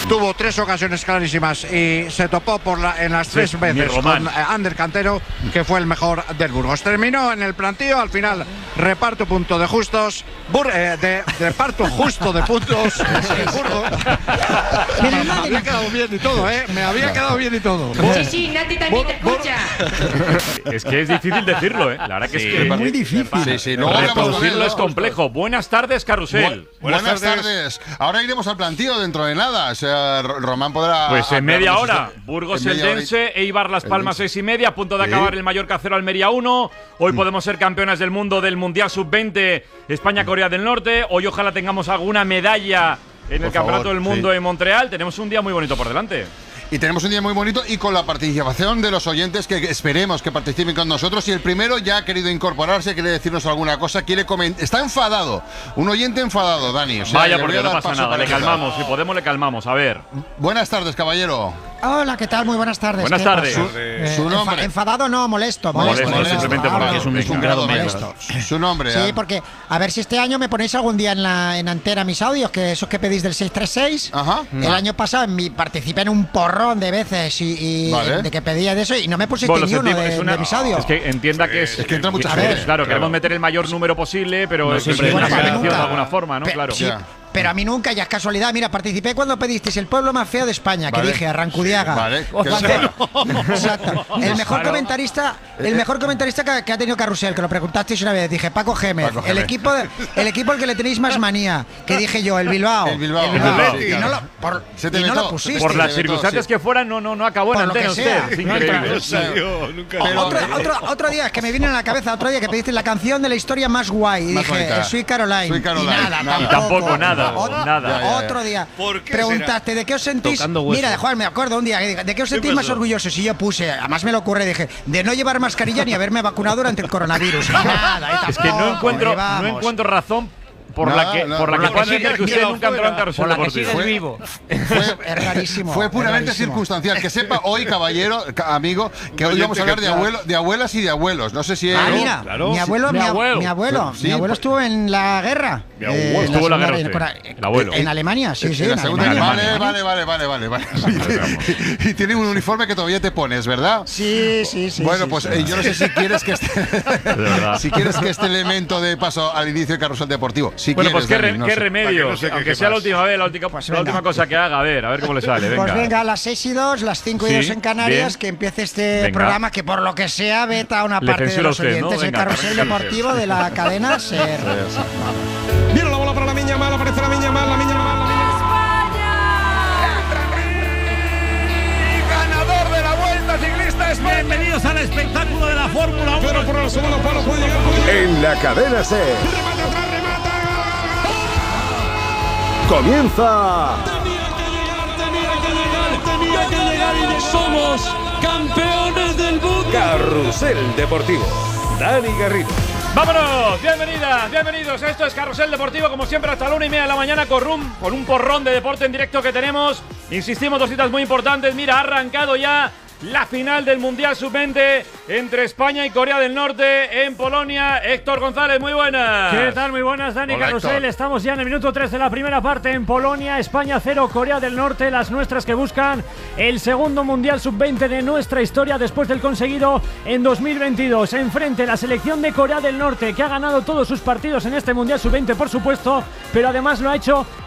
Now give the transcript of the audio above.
tuvo 3 ocasiones clarísimas y se topó en las 3 veces con Ander Cantero, que fue el mejor del Burgos. Terminó en el plantío, al final reparto punto de justos, reparto justo de puntos. Me había quedado bien y todo, me había quedado bien y todo. Sí, Nati también te escucha. Es que es difícil decirlo, La verdad que es muy difícil. Sí. Reproducirlo es complejo. Buenas tardes, Carrusel. Buenas tardes. Ahora iremos al plantío dentro de nada. O sea, Román podrá. Pues en media hora. Burgos Eldense, Eibar Las Palmas 6:30. A punto de acabar el Mallorca 0 Almería 1. Hoy podemos ser campeonas del mundo del Mundial Sub-20 España-Corea del Norte. Hoy ojalá tengamos alguna medalla en el Campeonato del Mundo en Montreal. Tenemos un día muy bonito por delante. Y tenemos un día muy bonito y con la participación de los oyentes que esperemos que participen con nosotros. Y el primero ya ha querido incorporarse, quiere decirnos alguna cosa, quiere comentar. Está enfadado. Un oyente enfadado, Dani. O sea, vaya, porque no pasa nada. Le calmamos. Si podemos, le calmamos. A ver. Buenas tardes, caballero. Hola, ¿qué tal? Muy buenas tardes. Buenas tardes. Su nombre. Enfadado no, molesto. Simplemente porque es un grado molesto. Su nombre. Sí, porque a ver si este año me ponéis algún día en antena mis audios, que esos que pedís del 636. Ajá. El año pasado participé en un porrón de veces y de que pedía de eso y no me pusiste ni uno de mis audios. Es que entienda que es que entra muchas veces. Claro, queremos meter el mayor número posible, pero es siempre una selección de alguna forma, ¿no? Claro. Pero a mí nunca, ya es casualidad. Mira, participé cuando pedisteis el pueblo más feo de España, que dije, Arrancudiaga. Vale. Exacto. El mejor comentarista que ha tenido Carrusel, que lo preguntasteis una vez, dije, Paco Gémez. El equipo al que le tenéis más manía, que dije yo, el Bilbao. El Bilbao. Y no lo pusiste. Por las circunstancias que fueran, no acabó en antena usted. Es increíble. Otro día, es que me viene a la cabeza, otro día que pedisteis la canción de la historia más guay. Y dije, Sweet Caroline. Y tampoco nada. Otro día. Preguntaste, ¿de qué os sentís? Mira, Juan, me acuerdo un día, ¿de qué os sentís más orgullosos? Y yo puse, además me lo ocurre, dije, de no llevar mascarilla ni haberme vacunado durante el coronavirus. Nada, es que no encuentro razón por la que puedan decir que usted nunca entró en Carrusel Deportivo. Fue vivo. Es rarísimo. Fue puramente circunstancial. Que sepa hoy, caballero, amigo, que hoy vamos a hablar de abuelas y de abuelos. No sé si mira, mi abuelo estuvo en la guerra. Mi abuelo estuvo en la guerra. El abuelo. En Alemania, sí. En Alemania. Vale. Y tiene un uniforme que todavía te pones, ¿verdad? Sí. Bueno, pues yo no sé si quieres que este elemento de paso al inicio de Carrusel Deportivo. Bueno, pues qué remedio, aunque sea la última vez, la última cosa que haga, a ver cómo le sale. Venga. Pues venga, a las 6:02, las 5:02 en Canarias, que empiece este programa que por lo que sea veta a una parte de los oyentes, el Carrusel Deportivo de la cadena SER. Viene la bola para la Miña Mal, aparece la Miña Mal. Ganador de la Vuelta Ciclista España. Bienvenidos al espectáculo de la Fórmula 1. Pero por el segundo palo puede llegar. En la cadena SER. Remata. Comienza. Tenía que llegar y somos campeones del mundo. Carrusel Deportivo. Dani Garrido. ¡Vámonos! Bienvenidos. Esto es Carrusel Deportivo, como siempre, hasta la 1:30 de la mañana con un porrón de deporte en directo que tenemos. Insistimos, 2 citas muy importantes. Mira, ha arrancado ya la final del Mundial Sub-20 entre España y Corea del Norte en Polonia. Héctor González, muy buenas. ¿Qué tal? Muy buenas, Dani. Hola, Carrusel. Héctor. Estamos ya en el minuto 3 de la primera parte en Polonia. España 0, Corea del Norte, las nuestras que buscan el segundo Mundial Sub-20 de nuestra historia después del conseguido en 2022. Enfrente la selección de Corea del Norte, que ha ganado todos sus partidos en este Mundial Sub-20, por supuesto, pero además lo ha hecho